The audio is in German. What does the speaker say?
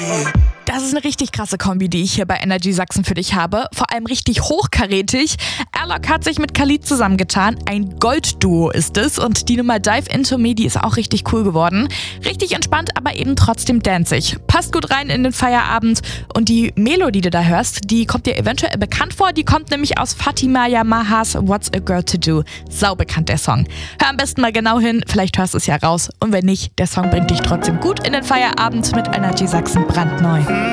Das ist eine richtig krasse Kombi, die ich hier bei Energy Sachsen für dich habe. Vor allem richtig hochkarätig. Airlock hat sich mit Khalid zusammengetan. Ein Goldduo ist es. Und die Nummer Dive Into Me, die ist auch richtig cool geworden. Richtig entspannt, aber eben trotzdem danzig. Passt gut rein in den Feierabend. Und die Melo, die du da hörst, die kommt dir eventuell bekannt vor. Die kommt nämlich aus Fatima Yamahas What's a Girl to Do. Sau bekannt, der Song. Hör am besten mal genau hin. Vielleicht hörst du es ja raus. Und wenn nicht, der Song bringt dich trotzdem gut in den Feierabend mit Energy Sachsen brandneu.